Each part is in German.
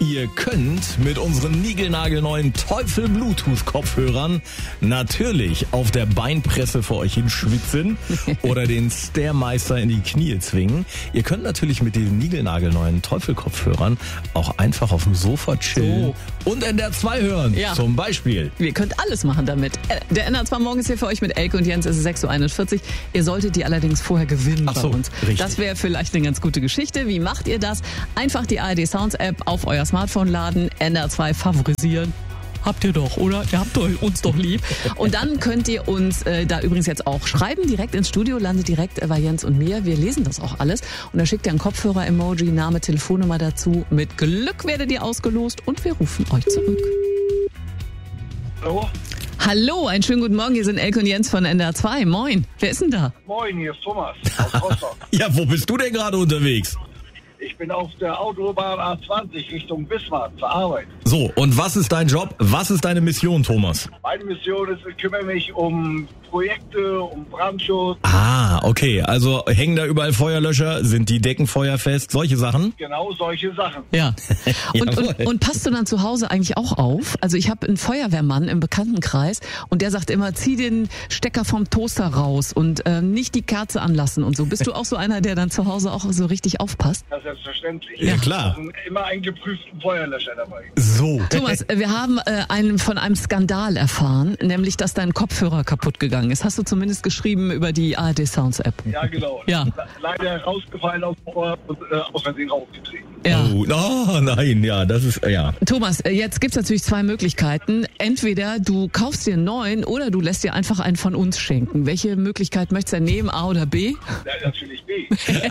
Ihr könnt mit unseren niegelnagelneuen Teufel Bluetooth Kopfhörern natürlich auf der Beinpresse vor euch hinschwitzen oder den Stairmeister in die Knie zwingen. Ihr könnt natürlich mit den niegelnagelneuen Teufel Kopfhörern auch einfach auf dem Sofa chillen und NDR 2 hören, zum Beispiel. Ihr könnt alles machen damit. Der NDR 2 Morgen ist hier für euch mit Elke und Jens, es ist 6.41 Uhr. Ihr solltet die allerdings vorher gewinnen bei uns. Richtig. Das wäre vielleicht eine ganz gute Geschichte. Wie macht ihr das? Einfach die ARD Sounds App auf euer Smartphone laden, NDR 2 favorisieren. Habt ihr doch, oder? Ihr habt uns doch lieb. Und dann könnt ihr uns da übrigens jetzt auch schreiben, direkt ins Studio, landet direkt bei Jens und mir. Wir lesen das auch alles. Und da schickt ihr ein Kopfhörer-Emoji, Name, Telefonnummer dazu. Mit Glück werdet ihr ausgelost und wir rufen euch zurück. Hallo? Hallo, einen schönen guten Morgen. Hier sind Elke und Jens von NDR 2. Moin. Wer ist denn da? Moin, hier ist Thomas aus Rostock. Ja, wo bist du denn gerade unterwegs? Ich bin auf der Autobahn A20 Richtung Bismarck zur Arbeit. So, und was ist dein Job? Was ist deine Mission, Thomas? Meine Mission ist, ich kümmere mich um Projekte, um Brandschutz. Ah, okay. Also hängen da überall Feuerlöscher? Sind die Decken feuerfest? Solche Sachen? Genau solche Sachen. Ja. Jawohl. Und passt du dann zu Hause eigentlich auch auf? Also ich habe einen Feuerwehrmann im Bekanntenkreis und der sagt immer, zieh den Stecker vom Toaster raus und nicht die Kerze anlassen und so. Bist du auch so einer, der dann zu Hause auch so richtig aufpasst? Das ist selbstverständlich. Ja, klar. Immer einen geprüften Feuerlöscher dabei. So. Thomas, wir haben von einem Skandal erfahren, nämlich, dass dein Kopfhörer kaputt gegangen ist. Hast du zumindest geschrieben über die ARD Sounds App? Ja, genau. Ja. Leider rausgefallen aus dem Ohr und aus Versehen rausgetreten. Ja. Oh, nein, ja, das ist, ja. Thomas, jetzt gibt's natürlich zwei Möglichkeiten. Entweder du kaufst dir einen neuen oder du lässt dir einfach einen von uns schenken. Welche Möglichkeit möchtest du nehmen, A oder B? Ja, natürlich B.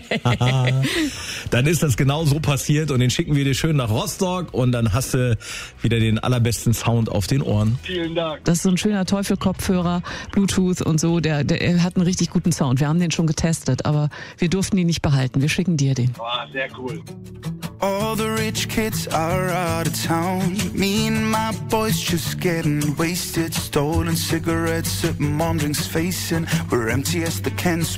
Dann ist das genau so passiert und den schicken wir dir schön nach Rostock und dann hast du wieder den allerbesten Sound auf den Ohren. Vielen Dank. Das ist so ein schöner Teufel-Kopfhörer, Bluetooth und so. Der hat einen richtig guten Sound. Wir haben den schon getestet, aber wir durften ihn nicht behalten. Wir schicken dir den. Sehr cool. All the rich kids are out of town. Me and my boys just getting wasted. Stolen cigarettes at mom drinks facing. We're empty as the cans.